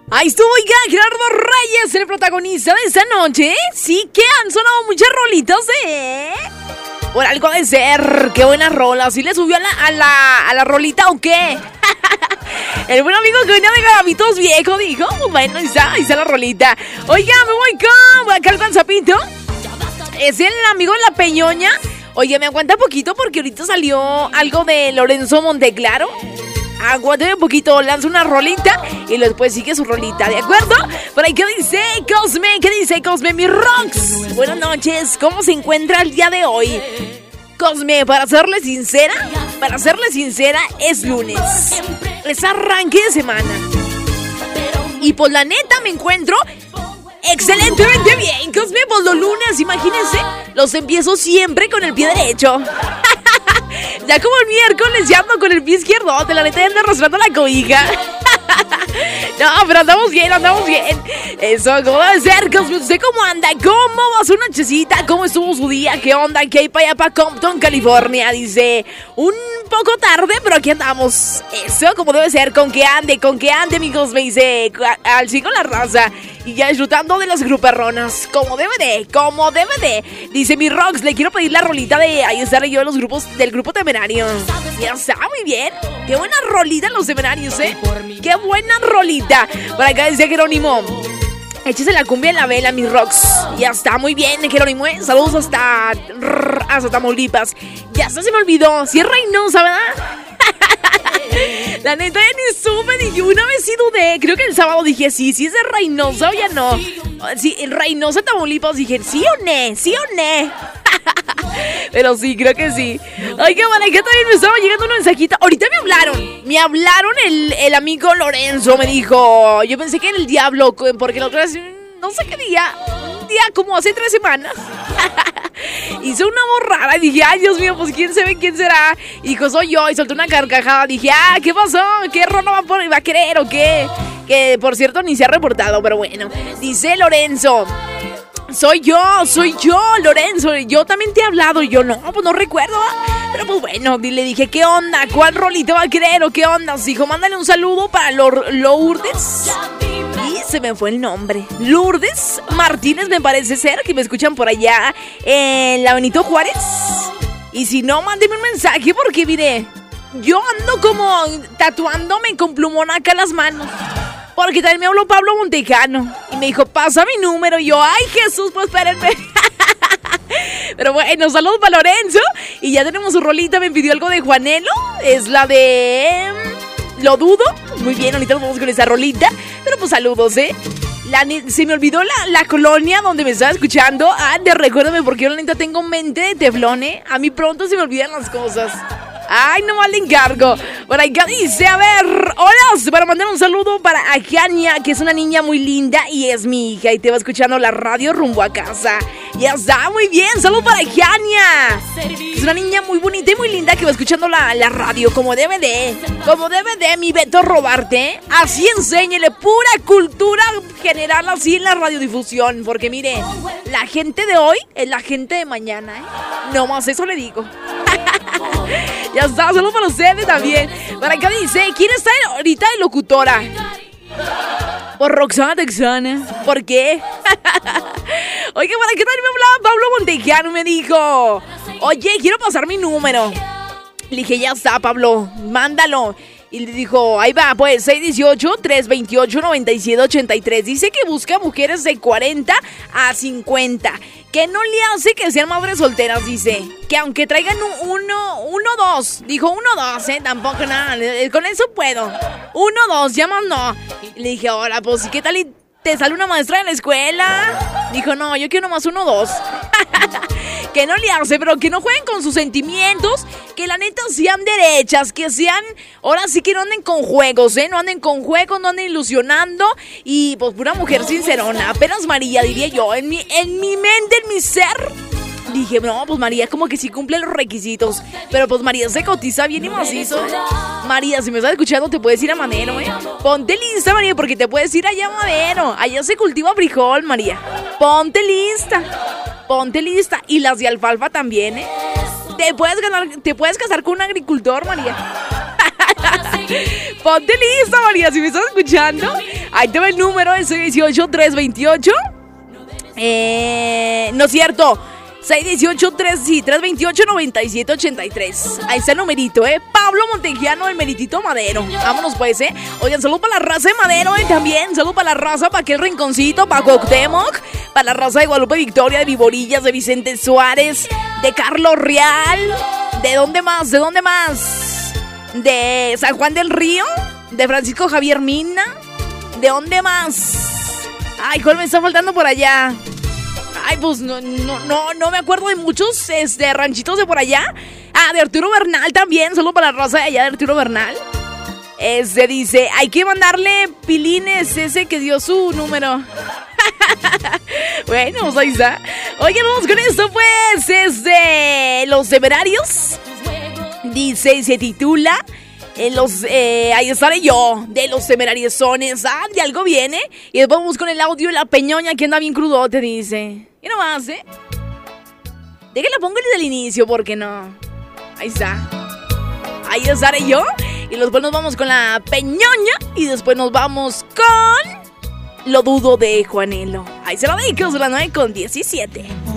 Ahí estuvo, oiga, Gerardo Reyes, el protagonista de esta noche. Sí que han sonado muchas rolitas, por algo de ser. Qué buena rola. ¿Sí le subió a la rolita o qué? El buen amigo que venía de Gavitos Viejo dijo, bueno, ahí está la rolita. Oiga, me voy acá al Guanzapito. Es el amigo de la Peñoña. Oye, me aguanta poquito porque ahorita salió algo de Lorenzo Monteclaro. Aguántame un poquito, lanza una rolita y después sigue su rolita, ¿de acuerdo? Por ahí, ¿qué dice Cosme? ¿Qué dice Cosme? Mi Rox. Buenas noches, ¿cómo se encuentra el día de hoy? Cosme, para serle sincera, es lunes. Es arranque de semana. Y pues la neta me encuentro excelentemente bien, Cosme. Pues los lunes, imagínense, los empiezo siempre con el pie derecho. Ya como el miércoles ya ando con el pie izquierdo. De la neta ya ando arrastrando la cobija. No, pero andamos bien. Eso, ¿cómo va a ser? ¿Usted cómo anda? ¿Cómo va su nochecita? ¿Cómo estuvo su día? ¿Qué onda? ¿Qué hay para allá, para Compton, California? Dice, un poco tarde, pero aquí andamos. Eso, como debe ser, con que ande, amigos. Me dice, al sí con la raza. Y ya disfrutando de las gruperronas. Como debe de. Dice, mi Rox, le quiero pedir la rolita de ahí estar yo de los grupos, del grupo Temerario. Ya está, muy bien. Qué buena rolita los Temerarios, Qué buena rolita. Por acá dice Jerónimo, échese la cumbia en la vela, mis Rox. Ya está, muy bien, Jerónimo, Saludos hasta Tamaulipas. Ya hasta se me olvidó. Si es Reynosa, ¿verdad? La neta ya ni supe, dije, una vez sí dudé. Creo que el sábado dije, sí es de Reynosa o ya no. Sí, en Reynosa, Tamaulipas, dije, sí o no. Pero sí, creo que sí. Oiga, bueno, que también me estaba llegando un mensajito. Ahorita me hablaron el amigo Lorenzo. Me dijo, yo pensé que era el diablo, porque la otra vez, no sé qué día, un día como hace 3 semanas, hizo una voz rara y dije, ay, Dios mío, pues quién sabe quién será. Y dijo, soy yo, y soltó una carcajada. Dije, ¿qué pasó? ¿Qué rono va a querer o qué? Que por cierto ni se ha reportado, pero bueno. Dice Lorenzo, soy yo, Lorenzo. Yo también te he hablado. Y yo, no, pues no recuerdo. Pero pues bueno, le dije, ¿qué onda? ¿Cuál rolito va a querer o qué onda? Dijo, mándale un saludo para Lourdes. Y se me fue el nombre. Lourdes Martínez, me parece ser, que me escuchan por allá en la Benito Juárez. Y si no, mándeme un mensaje porque, mire, yo ando como tatuándome con plumón acá las manos. Porque también me habló Pablo Montejano y me dijo, pasa mi número. Y yo, ay, Jesús, pues espérenme. Pero bueno, saludos para Lorenzo. Y ya tenemos su rolita, me pidió algo de Juanelo. Es la de Lo Dudo. Muy bien, ahorita nos vamos con esa rolita. Pero pues saludos, se me olvidó la colonia donde me estaba escuchando. Recuérdame, porque yo la neta tengo mente de teflón, A mí pronto se me olvidan las cosas. Ay, no mal encargo. Por acá dice, a ver, hola, para mandar un saludo para Ajania, que es una niña muy linda y es mi hija y te va escuchando la radio rumbo a casa. Ya está, muy bien, saludo para Ajania. Es una niña muy bonita y muy linda que va escuchando la radio, como debe de, mi Beto Robarte. Así enséñele, pura cultura general así en la radiodifusión, porque mire, la gente de hoy es la gente de mañana, No más eso le digo. Ya está, saludos para ustedes también. Para acá dice, ¿quién está ahorita de locutora? Por Roxana Texana. ¿Por qué? Oye, ¿para qué tal me hablaba Pablo Montejano? Me dijo, oye, quiero pasar mi número. Le dije, ya está, Pablo, mándalo. Y le dijo, ahí va, pues, 618-328-9783. Dice que busca mujeres de 40 a 50. Que no le hace que sean madres solteras, dice. Que aunque traigan uno, dos. Dijo 1, 2, tampoco nada. Con eso puedo. 1, 2, ya más no. Y le dije, ahora, pues, ¿qué tal y te sale una maestra de la escuela? Dijo, no, yo quiero nomás 1, 2. Que no le hace, pero que no jueguen con sus sentimientos. Que la neta sean derechas. Que sean, ahora sí que no anden con juegos, No anden con juegos, no anden ilusionando. Y pues pura mujer sincerona. Apenas María, diría yo. En mi mente, en mi ser, dije, no, pues María como que sí cumple los requisitos. Pero pues María se cotiza bien y macizo. María, si me estás escuchando, te puedes ir a Madero, Ponte lista, María, porque te puedes ir allá a Madero. Allá se cultiva frijol, María. Ponte lista. Y las de alfalfa también, Te puedes casar con un agricultor, María. Ponte lista, María, si me estás escuchando. Ahí te va el número, es 618-328. No es cierto. 618-328-9783. Ahí está el numerito, Pablo Montegiano del Meritito Madero. Vámonos pues, Oigan, salud para la raza de Madero, también. Salud para la raza, para aquel rinconcito, para Cuauhtémoc. Para la raza de Guadalupe Victoria, de Viborillas, de Vicente Suárez, de Carlos Real. ¿De dónde más? ¿De dónde más? De San Juan del Río. De Francisco Javier Mina. ¿De dónde más? Ay, ¿cuál me está faltando por allá? Ay, pues no me acuerdo de muchos ranchitos de por allá. Ah, de Arturo Bernal también. Solo para la raza de allá de Arturo Bernal. Dice, hay que mandarle pilines ese que dio su número. Bueno, pues ahí está. Oigan, vamos con esto pues. Es de Los Temerarios. Dice y se titula ahí estaré yo, de Los Temerariosones. Ah, de algo viene. Y después vamos con el audio de la Peñoña, que anda bien crudote, dice. Y nomás, Déjenla pongo desde el inicio, porque no. Ahí está. Ahí estaré yo. Y después nos vamos con la Peñoña. Y después nos vamos con Lo Dudo de Juanelo. Ahí se lo dedico, son las 9:17.